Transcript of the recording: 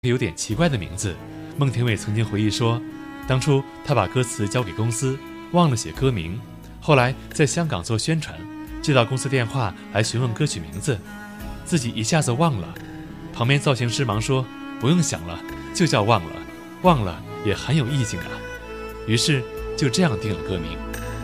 有点奇怪的名字。孟庭苇曾经回忆说，当初他把歌词交给公司，忘了写歌名，后来在香港做宣传，接到公司电话来询问歌曲名字，自己一下子忘了。旁边造型师忙说，不用想了，就叫忘了，忘了也很有意境啊。于是就这样定了歌名。